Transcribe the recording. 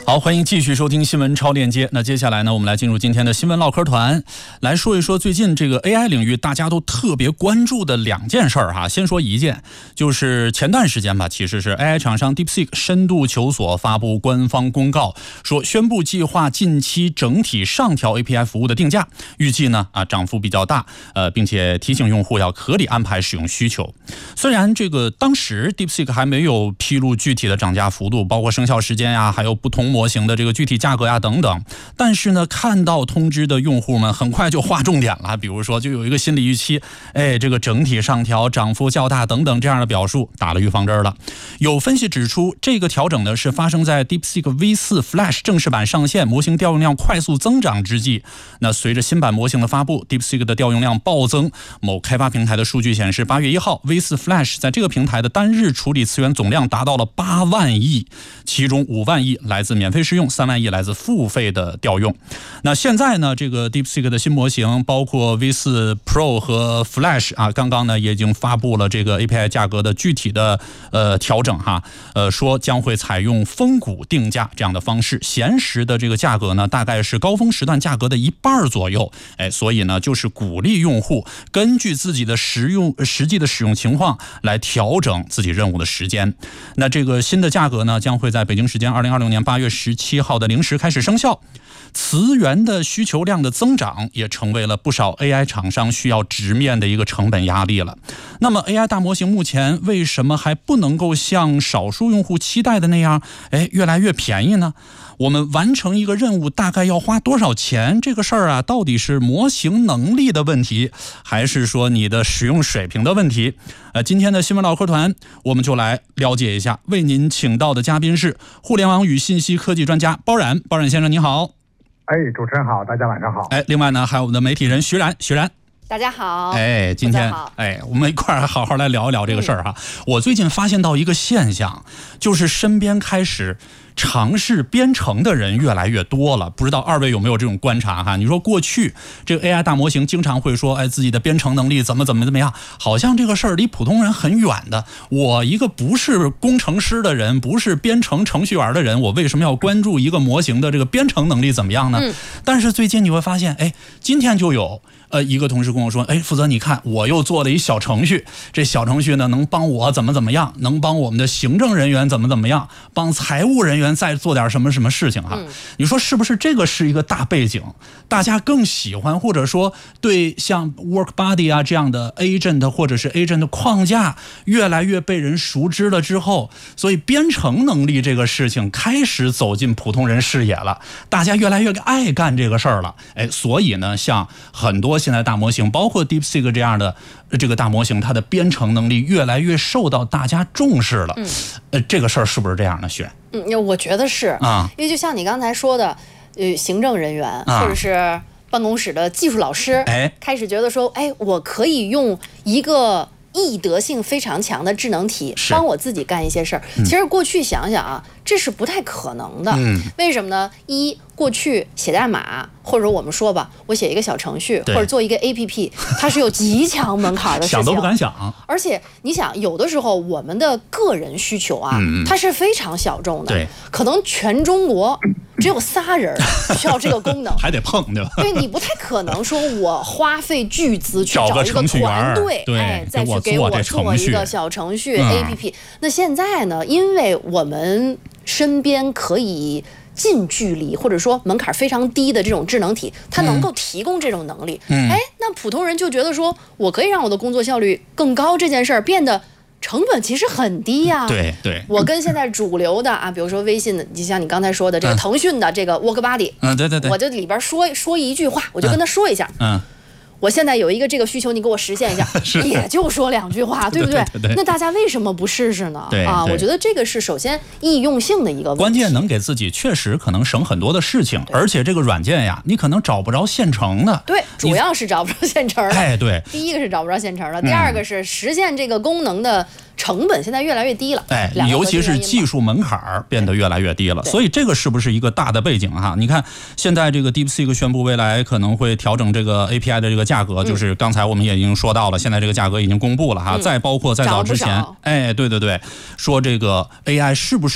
好，欢迎继续收听新闻超链接。那接下来呢，我们来进入今天的新闻唠嗑团，来说一说最近这个 AI 领域大家都特别关注的两件事儿哈。先说一件，就是前段时间吧，其实是 AI 厂商 DeepSeek 深度求索发布官方公告，说宣布计划近期整体上调 API 服务的定价，预计呢涨幅比较大，并且提醒用户要合理安排使用需求。虽然这个当时 DeepSeek 还没有披露具体的涨价幅度，包括生效时间呀，还有不同模型的这个具体价格呀等等，但是呢，看到通知的用户们很快就划重点了，比如说就有一个心理预期，这个整体上调涨幅较大等等这样的表述，打了预防针了。有分析指出，这个调整呢是发生在 DeepSeek V4 Flash 正式版上线，模型调用量快速增长之际。那随着新版模型的发布 ，DeepSeek 的调用量暴增。某开发平台的数据显示，8月1号 V4 Flash 在这个平台的单日处理词源总量达到了8万亿，其中5万亿来自免费试用，3万亿来自付费的调用。那现在呢，这个 DeepSeek 的新模型，包括 V4 Pro 和 Flash 刚刚呢也已经发布了这个 API 价格的具体的调整哈，说将会采用峰谷定价这样的方式，闲时的这个价格呢大概是高峰时段价格的1半左右，所以呢就是鼓励用户根据自己的实际的使用情况来调整自己任务的时间。那这个新的价格呢将会在北京时间2026年8月17号的0时开始生效。词源的需求量的增长也成为了不少 AI 厂商需要直面的一个成本压力了。那么 AI 大模型目前为什么还不能够像少数用户期待的那样越来越便宜呢？我们完成一个任务大概要花多少钱？这个事儿到底是模型能力的问题，还是说你的使用水平的问题？今天的新闻唠嗑团我们就来了解一下。为您请到的嘉宾是互联网与信息科技专家包冉，包冉先生你好。 主持人好，大家晚上好。 另外呢还有我们的媒体人徐然， 大家好。 今天我们一块儿好好来聊一聊这个事儿哈。我最近发现到一个现象，就是身边开始尝试编程的人越来越多了，不知道二位有没有这种观察哈？你说过去这个 AI 大模型经常会说，自己的编程能力怎么样，好像这个事儿离普通人很远的。我一个不是工程师的人，不是编程程序员的人，我为什么要关注一个模型的这个编程能力怎么样呢？但是最近你会发现，今天就有一个同事跟我说，负责你看，我又做了一小程序，这小程序呢能帮我怎么样，能帮我们的行政人员怎么样，帮财务人员再做点什么事情哈。你说是不是这个是一个大背景，大家更喜欢，或者说对像 WorkBuddy 这样的 agent 或者是 agent 的框架越来越被人熟知了之后，所以编程能力这个事情开始走进普通人视野了，大家越来越爱干这个事儿了。所以呢，像很多现在大模型，包括 DeepSeek 这样的这个大模型，它的编程能力越来越受到大家重视了。这个事儿是不是这样的，薛？ 我觉得是因为就像你刚才说的，行政人员或者是办公室的技术老师，开始觉得说，我可以用一个易得性非常强的智能体帮我自己干一些事儿。其实过去想想这是不太可能的。为什么呢？过去写代码，或者我们说吧，我写一个小程序或者做一个 APP， 它是有极强门槛的事情， 想都不敢想。 而且你想，有的时候我们的个人需求它是非常小众的，可能全中国只有3人需要这个功能， 还得碰，对吧？ 对，你不太可能说我花费巨资去找一个团队，再去给我做一个小程序 APP。那现在呢，因为我们身边可以近距离或者说门槛非常低的这种智能体，它能够提供这种能力。那普通人就觉得说，我可以让我的工作效率更高，这件事儿变得成本其实很低呀。 对， 我跟现在主流的比如说微信的，就像你刚才说的这个腾讯的这个 WorkBuddy， 对， 我就里边说一句话，我就跟他说一下，我现在有一个这个需求，你给我实现一下，也就说2句话，对不对？那大家为什么不试试呢？我觉得这个是首先易用性的一个问题， 关键能给自己确实可能省很多的事情，而且这个软件呀，你可能找不着现成的。 对，主要是找不着现成的。 对， 第一个是找不着现成的，第二个是实现这个功能的成本现在越来越低了。 尤其是技术门槛变得越来越低了，所以这个是不是一个大的背景哈？你看现在这个 DeepSeek 宣布未来可能会调整这个 API 的这个价格，就是刚才我们也已经说到了，现在这个价格已经公布了哈，再包括再早之前，对，说这个 AI 是不是